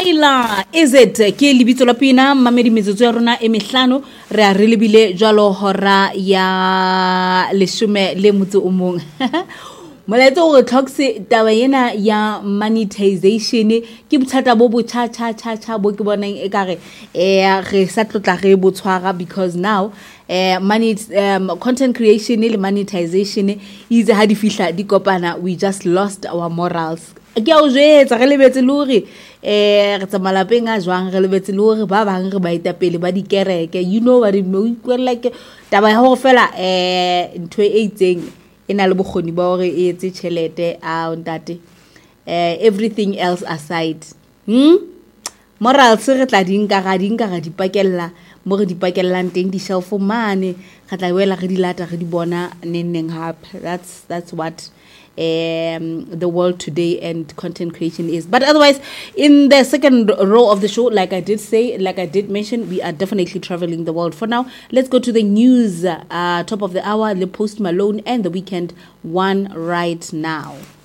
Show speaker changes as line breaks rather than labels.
Tyler, is it? Ke libitso la pina mamedi metsotso ya rona e mehlano re a re lebile jwalo hora ya lesome le motso o mong. Molaetso o re tlhokse taba ena ya monetization ke bothata bo cha bo ke bonang e kare re sa tlotla re bo tshwara because now money content creation le monetization is ha di fihla di kopana, we just lost our morals. Ke a o jetsa re lebetse le hore re tsamalapeng a jwang re lebetse le hore ba bang re ba etapele ba di kereke, you know what it means, like taba ya ho fela ntwe e itseng ena le bokgoni ba hore e etse tšhelete a ntate everything else aside morals re tla di nka ga di pakella mo re di pakellang teng di shelf mane ga tla wela re di lata re di bona neng hape. That's what the world today and content creation is. But otherwise, in the second row of the show, like I did mention, we are definitely traveling the world. For now, let's go to the news. Top of the hour, the Post Malone and The Weeknd, one right now.